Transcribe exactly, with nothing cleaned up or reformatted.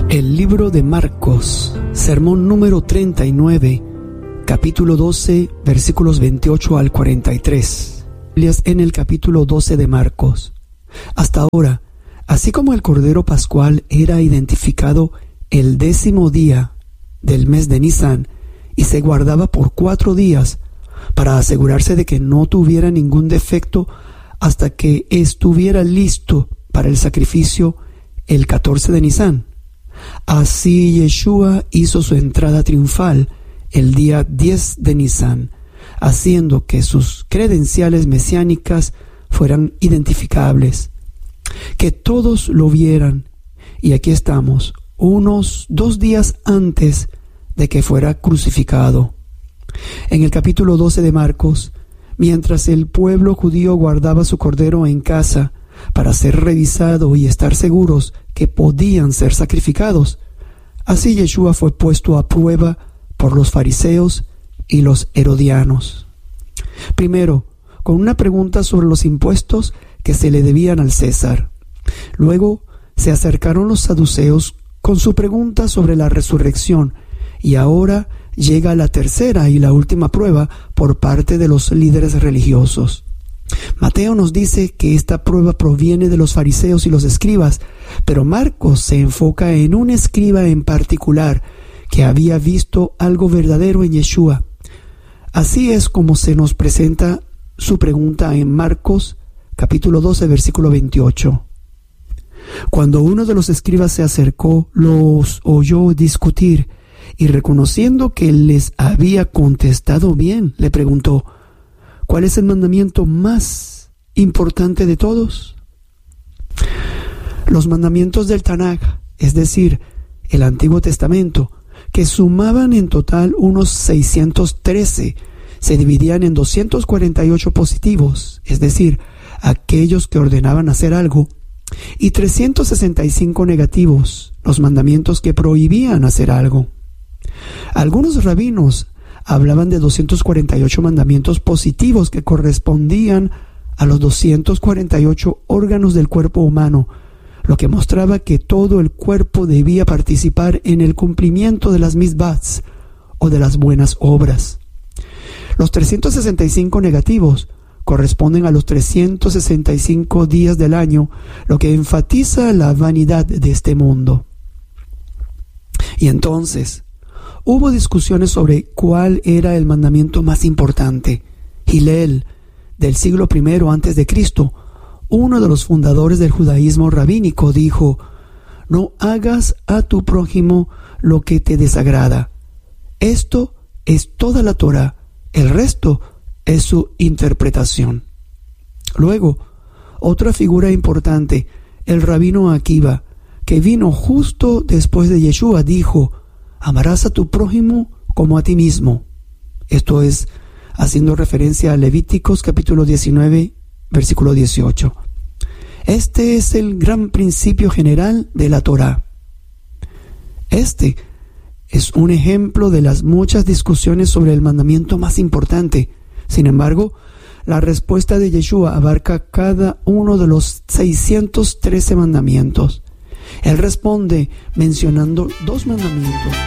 El libro de Marcos, sermón número treinta y nueve, capítulo doce, versículos veintiocho al cuarenta y tres. En el capítulo doce de Marcos. Hasta ahora, así como el Cordero Pascual era identificado el décimo día del mes de Nisan y se guardaba por cuatro días para asegurarse de que no tuviera ningún defecto hasta que estuviera listo para el sacrificio el catorce de Nisan. Así Yeshua hizo su entrada triunfal el día diez de Nisan, haciendo que sus credenciales mesiánicas fueran identificables, que todos lo vieran. Y aquí estamos, unos dos días antes de que fuera crucificado. En el capítulo doce de Marcos, mientras el pueblo judío guardaba su cordero en casa para ser revisado y estar seguros que podían ser sacrificados, así Yeshua fue puesto a prueba por los fariseos y los herodianos. Primero, con una pregunta sobre los impuestos que se le debían al César. Luego se acercaron los saduceos con su pregunta sobre la resurrección, y ahora llega la tercera y la última prueba por parte de los líderes religiosos. Mateo nos dice que esta prueba proviene de los fariseos y los escribas, pero Marcos se enfoca en un escriba en particular que había visto algo verdadero en Yeshua. Así es como se nos presenta su pregunta en Marcos capítulo doce, versículo veintiocho. Cuando uno de los escribas se acercó, los oyó discutir, y reconociendo que les había contestado bien, le preguntó: ¿cuál es el mandamiento más importante de todos? Los mandamientos del Tanaj, es decir, el Antiguo Testamento, que sumaban en total unos seiscientos trece, se dividían en doscientos cuarenta y ocho positivos, es decir, aquellos que ordenaban hacer algo, y trescientos sesenta y cinco negativos, los mandamientos que prohibían hacer algo. Algunos rabinos hablaban de doscientos cuarenta y ocho mandamientos positivos que correspondían a los doscientos cuarenta y ocho órganos del cuerpo humano, lo que mostraba que todo el cuerpo debía participar en el cumplimiento de las misbats, o de las buenas obras. Los trescientos sesenta y cinco negativos corresponden a los trescientos sesenta y cinco días del año, lo que enfatiza la vanidad de este mundo. Y entonces hubo discusiones sobre cuál era el mandamiento más importante. Hillel, del siglo primero antes de Cristo, uno de los fundadores del judaísmo rabínico, dijo: no hagas a tu prójimo lo que te desagrada. Esto es toda la Torá, el resto es su interpretación. Luego, otra figura importante, el rabino Akiva, que vino justo después de Yeshua, dijo: amarás a tu prójimo como a ti mismo. Esto es haciendo referencia a Levíticos capítulo diecinueve, versículo dieciocho. Este es el gran principio general de la Torá. Este es un ejemplo de las muchas discusiones sobre el mandamiento más importante. Sin embargo, la respuesta de Yeshua abarca cada uno de los seiscientos trece mandamientos. Él responde mencionando dos mandamientos.